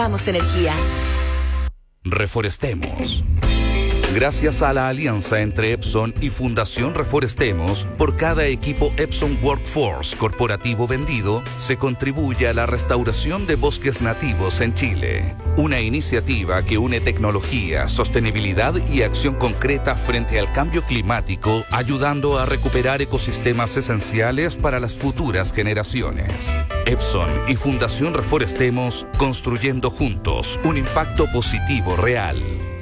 Damos energía. Reforestemos. Gracias a la alianza entre Epson y Fundación Reforestemos, por cada equipo Epson Workforce corporativo vendido, se contribuye a la restauración de bosques nativos en Chile. Una iniciativa que une tecnología, sostenibilidad y acción concreta frente al cambio climático, ayudando a recuperar ecosistemas esenciales para las futuras generaciones. Epson y Fundación Reforestemos, construyendo juntos un impacto positivo real.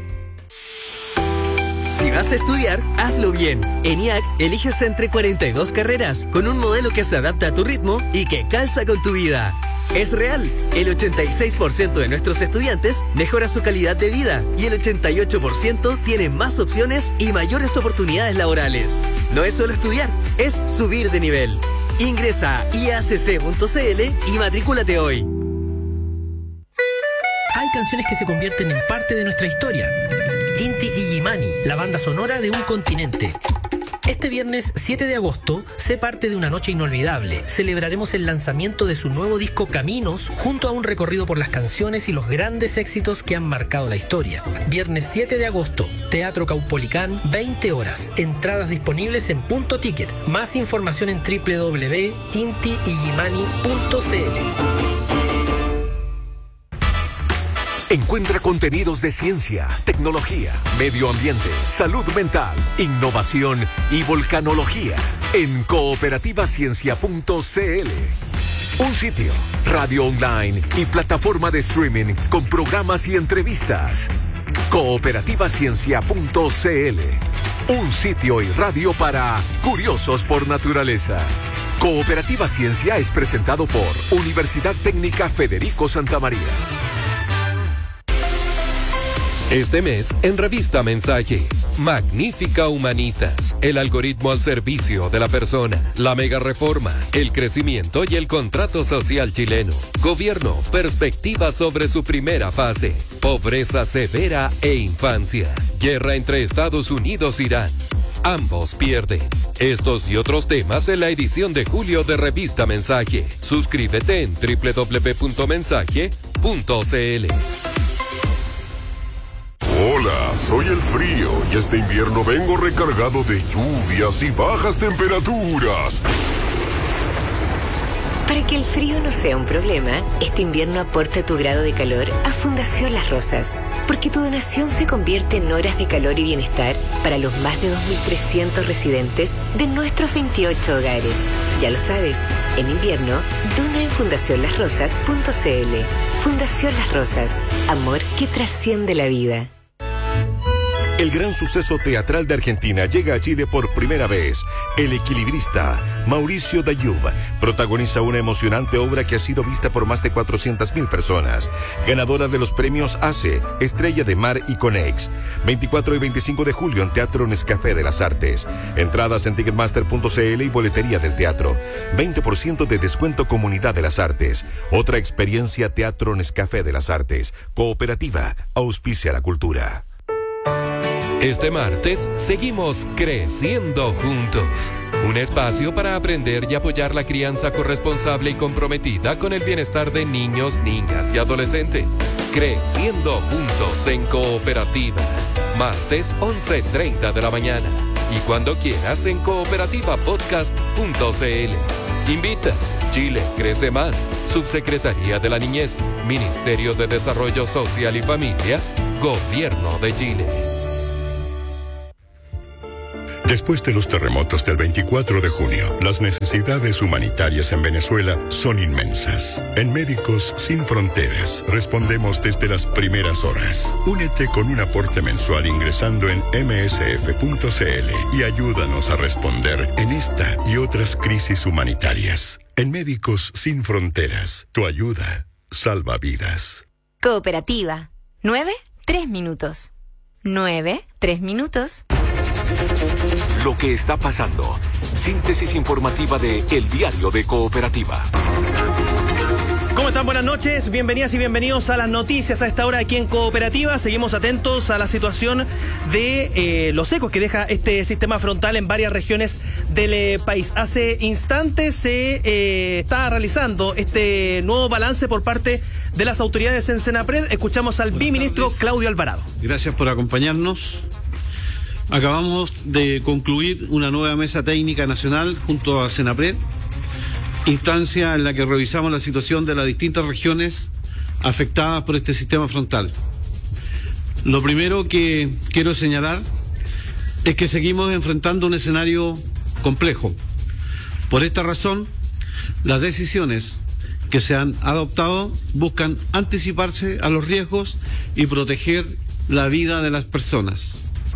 Si vas a estudiar, hazlo bien. En IAC, eliges entre 42 carreras, con un modelo que se adapta a tu ritmo y que calza con tu vida. Es real, el 86% de nuestros estudiantes mejora su calidad de vida y el 88% tiene más opciones y mayores oportunidades laborales. No es solo estudiar, es subir de nivel. Ingresa a iacc.cl y matrículate hoy. Hay canciones que se convierten en parte de nuestra historia. Inti Illimani, la banda sonora de un continente. Este viernes 7 de agosto, sé parte de una noche inolvidable. Celebraremos el lanzamiento de su nuevo disco Caminos, junto a un recorrido por las canciones y los grandes éxitos que han marcado la historia. Viernes 7 de agosto, Teatro Caupolicán, 20 horas. Entradas disponibles en Punto Ticket. Más información en www.intiillimani.cl. Encuentra contenidos de ciencia, tecnología, medio ambiente, salud mental, innovación y volcanología en cooperativaciencia.cl. Un sitio, radio online y plataforma de streaming con programas y entrevistas. Cooperativaciencia.cl. Un sitio y radio para curiosos por naturaleza. Cooperativa Ciencia es presentado por Universidad Técnica Federico Santa María. Este mes, en Revista Mensaje, Magnífica Humanitas, el algoritmo al servicio de la persona, la mega reforma, el crecimiento y el contrato social chileno, gobierno, perspectiva sobre su primera fase, pobreza severa e infancia, guerra entre Estados Unidos e Irán. Ambos pierden. Estos y otros temas en la edición de julio de Revista Mensaje. Suscríbete en www.mensaje.cl. Hola, soy el frío y este invierno vengo recargado de lluvias y bajas temperaturas. Para que el frío no sea un problema, este invierno aporta tu grado de calor a Fundación Las Rosas, porque tu donación se convierte en horas de calor y bienestar para los más de 2.300 residentes de nuestros 28 hogares. Ya lo sabes, en invierno, dona en fundacionlasrosas.cl. Fundación Las Rosas, amor que trasciende la vida. El gran suceso teatral de Argentina llega a Chile por primera vez. El equilibrista Mauricio Dayub protagoniza una emocionante obra que ha sido vista por más de 400.000 personas. Ganadora de los premios ACE, Estrella de Mar y Conex. 24 y 25 de julio en Teatro Nescafé de las Artes. Entradas en ticketmaster.cl y boletería del teatro. 20% de descuento Comunidad de las Artes. Otra experiencia Teatro Nescafé de las Artes. Cooperativa, auspicia la cultura. Este martes seguimos creciendo juntos. Un espacio para aprender y apoyar la crianza corresponsable y comprometida con el bienestar de niños, niñas y adolescentes. Creciendo juntos en Cooperativa. Martes 11:30 de la mañana. Y cuando quieras en cooperativapodcast.cl. Invita. Chile crece más. Subsecretaría de la Niñez. Ministerio de Desarrollo Social y Familia. Gobierno de Chile. Después de los terremotos del 24 de junio, las necesidades humanitarias en Venezuela son inmensas. En Médicos Sin Fronteras respondemos desde las primeras horas. Únete con un aporte mensual ingresando en msf.cl y ayúdanos a responder en esta y otras crisis humanitarias. En Médicos Sin Fronteras, tu ayuda salva vidas. Cooperativa. 9, 3 minutos. 9, 3 minutos. Lo que está pasando. Síntesis informativa de El Diario de Cooperativa. ¿Cómo están? Buenas noches, bienvenidas y bienvenidos a las noticias a esta hora aquí en Cooperativa. Seguimos atentos a la situación de los ecos que deja este sistema frontal en varias regiones del país. Hace instantes se está realizando este nuevo balance por parte de las autoridades en Senapred. Escuchamos al viceministro Claudio Alvarado. Gracias por acompañarnos. Acabamos de concluir una nueva mesa técnica nacional junto a Senapred, instancia en la que revisamos la situación de las distintas regiones afectadas por este sistema frontal. Lo primero que quiero señalar es que seguimos enfrentando un escenario complejo. Por esta razón, las decisiones que se han adoptado buscan anticiparse a los riesgos y proteger la vida de las personas.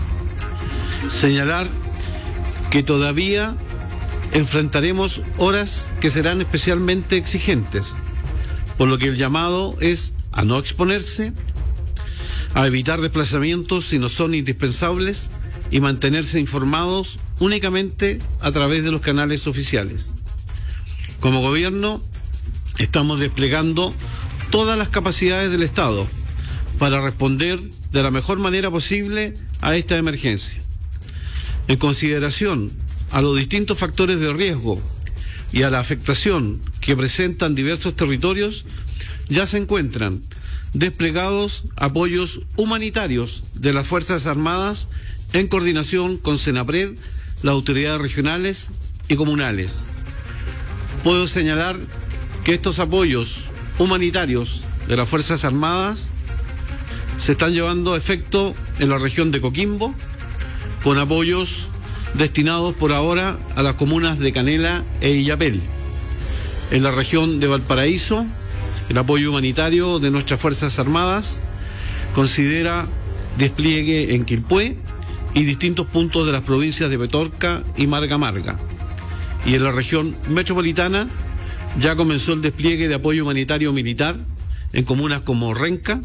Señalar que todavía enfrentaremos horas que serán especialmente exigentes, por lo que el llamado es a no exponerse, a evitar desplazamientos si no son indispensables y mantenerse informados únicamente a través de los canales oficiales. Como gobierno, estamos desplegando todas las capacidades del Estado para responder de la mejor manera posible a esta emergencia. En consideración a los distintos factores de riesgo y a la afectación que presentan diversos territorios, ya se encuentran desplegados apoyos humanitarios de las Fuerzas Armadas en coordinación con Senapred, las autoridades regionales y comunales. Puedo señalar que estos apoyos humanitarios de las Fuerzas Armadas se están llevando a efecto en la región de Coquimbo, con apoyos destinados por ahora a las comunas de Canela e Illapel. En la región de Valparaíso, el apoyo humanitario de nuestras Fuerzas Armadas considera despliegue en Quilpué y distintos puntos de las provincias de Petorca y Marga Marga. Y en la región metropolitana ya comenzó el despliegue de apoyo humanitario militar en comunas como Renca,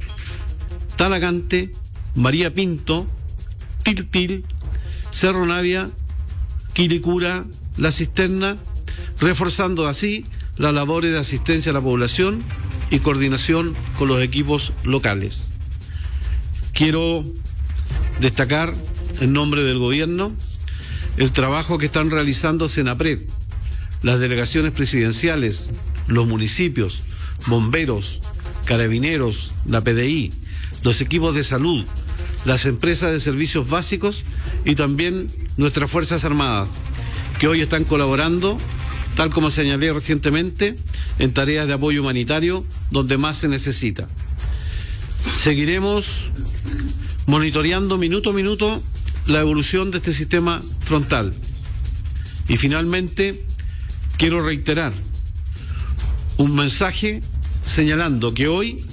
Talagante, María Pinto, Tiltil, Cerro Navia, Quilicura, La Cisterna, reforzando así las labores de asistencia a la población y coordinación con los equipos locales. Quiero destacar, en nombre del gobierno, el trabajo que están realizando Senapred, las delegaciones presidenciales, los municipios, bomberos, carabineros, la PDI, los equipos de salud, las empresas de servicios básicos y también nuestras Fuerzas Armadas, que hoy están colaborando, tal como señalé recientemente, en tareas de apoyo humanitario donde más se necesita. Seguiremos monitoreando minuto a minuto la evolución de este sistema frontal. Y finalmente, quiero reiterar un mensaje señalando que hoy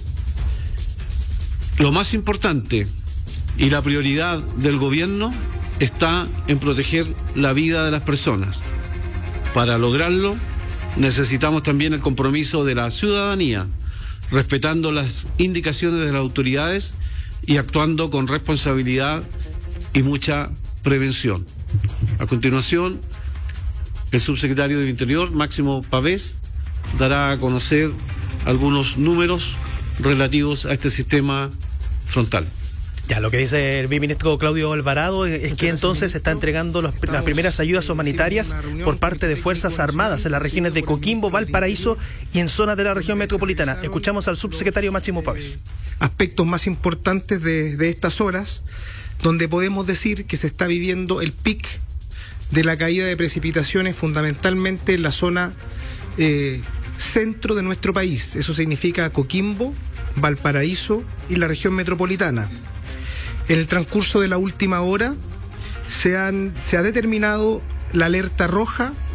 lo más importante y la prioridad del gobierno está en proteger la vida de las personas. Para lograrlo, necesitamos también el compromiso de la ciudadanía, respetando las indicaciones de las autoridades y actuando con responsabilidad y mucha prevención. A continuación, el subsecretario del Interior, Máximo Pavés, dará a conocer algunos números relativos a este sistema frontal. Ya, lo que dice el viceministro Claudio Alvarado es que entonces se está entregando las primeras ayudas humanitarias por parte de Fuerzas Armadas en las regiones de Coquimbo, Valparaíso y en zonas de la región metropolitana. Escuchamos al subsecretario Máximo Pavés. Aspectos más importantes de estas horas, donde podemos decir que se está viviendo el pic de la caída de precipitaciones fundamentalmente en la zona centro de nuestro país. Eso significa Coquimbo, Valparaíso y la región metropolitana. En el transcurso de la última hora se ha determinado la alerta roja